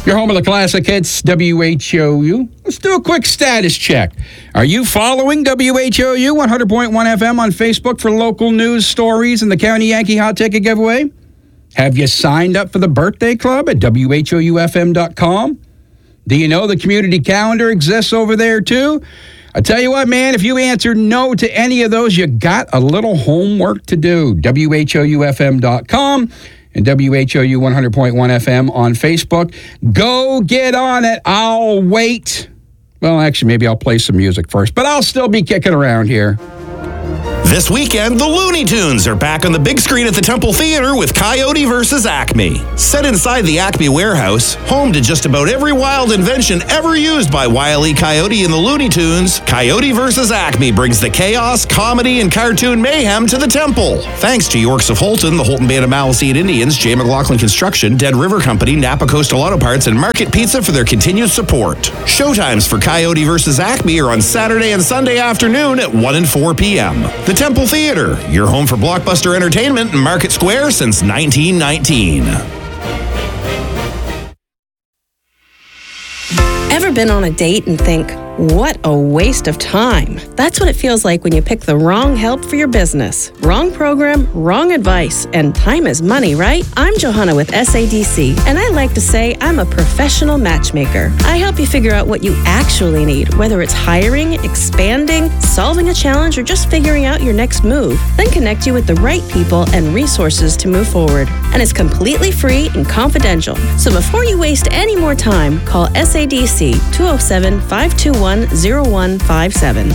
Your home of the classic hits, WHOU. Let's do a quick status check. Are you following WHOU 100.1 FM on Facebook for local news stories and the County Yankee Hot Ticket giveaway? Have you signed up for the birthday club at WHOUFM.com? Do you know the community calendar exists over there too? I tell you what, man, if you answered no to any of those, you got a little homework to do. WHOUFM.com and WHOU 100.1 FM on Facebook. Go get on it. I'll wait. Well, actually, maybe I'll play some music first, but I'll still be kicking around here. This weekend, the Looney Tunes are back on the big screen at the Temple Theatre with Coyote vs. Acme. Set inside the Acme warehouse, home to just about every wild invention ever used by Wile E. Coyote and the Looney Tunes, Coyote vs. Acme brings the chaos, comedy, and cartoon mayhem to the Temple. Thanks to Yorks of Holton, the Holton Band of Maliseet Indians, J. McLaughlin Construction, Dead River Company, Napa Coastal Auto Parts, and Market Pizza for their continued support. Showtimes for Coyote vs. Acme are on Saturday and Sunday afternoon at 1 and 4 p.m. The Temple Theatre, your home for blockbuster entertainment in Market Square since 1919. Ever been on a date and think, what a waste of time? That's what it feels like when you pick the wrong help for your business. Wrong program, wrong advice, and time is money, right? I'm Johanna with SADC, and I like to say I'm a professional matchmaker. I help you figure out what you actually need, whether it's hiring, expanding, solving a challenge, or just figuring out your next move. Then connect you with the right people and resources to move forward. And it's completely free and confidential. So before you waste any more time, call SADC 207-521-0157.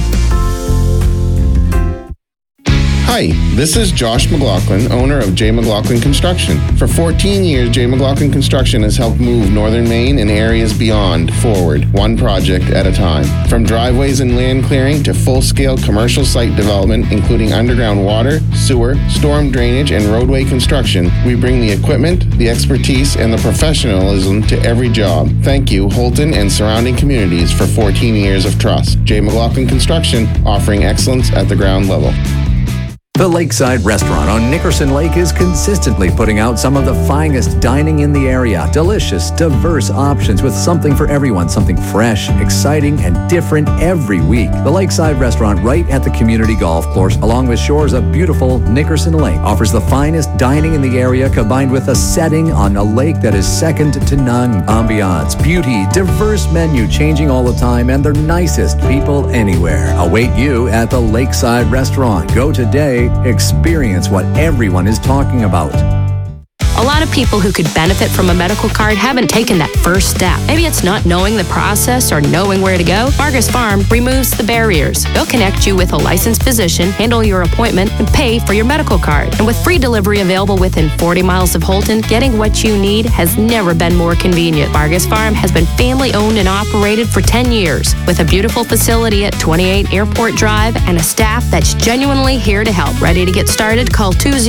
Hi, this is Josh McLaughlin, owner of J. McLaughlin Construction. For 14 years, J. McLaughlin Construction has helped move northern Maine and areas beyond forward, one project at a time. From driveways and land clearing to full-scale commercial site development, including underground water, sewer, storm drainage, and roadway construction, we bring the equipment, the expertise, and the professionalism to every job. Thank you, Holton and surrounding communities, for 14 years of trust. J. McLaughlin Construction, offering excellence at the ground level. The Lakeside Restaurant on Nickerson Lake is consistently putting out some of the finest dining in the area. Delicious, diverse options with something for everyone, something fresh, exciting, and different every week. The Lakeside Restaurant, right at the community golf course, along with shores of beautiful Nickerson Lake, offers the finest dining in the area combined with a setting on a lake that is second to none. Ambiance, beauty, diverse menu changing all the time, and the nicest people anywhere await you at the Lakeside Restaurant. Go today. Experience what everyone is talking about. A lot of people who could benefit from a medical card haven't taken that first step. Maybe it's not knowing the process or knowing where to go. Vargas Farm removes the barriers. They'll connect you with a licensed physician, handle your appointment, and pay for your medical card. And with free delivery available within 40 miles of Holton, getting what you need has never been more convenient. Vargas Farm has been family owned and operated for 10 years with a beautiful facility at 28 Airport Drive and a staff that's genuinely here to help. Ready to get started? Call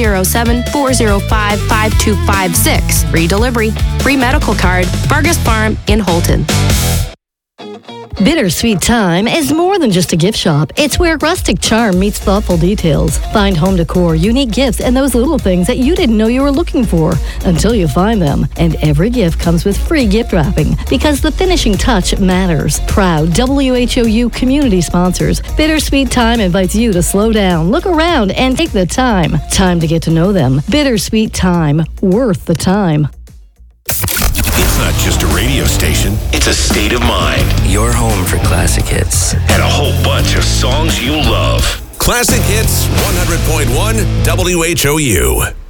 207-405-5256. Free delivery, free medical card, Vargas Farm in Holton. Bittersweet Time is more than just a gift shop. It's where rustic charm meets thoughtful details. Find home decor, unique gifts, and those little things that you didn't know you were looking for until you find them. And every gift comes with free gift wrapping because the finishing touch matters. Proud WHOU community sponsors, Bittersweet Time invites you to slow down, look around, and take the time. Time to get to know them. Bittersweet Time, worth the time. It's not just a radio station, it's a state of mind. Your home for classic hits. And a whole bunch of songs you love. Classic Hits 100.1 WHOU.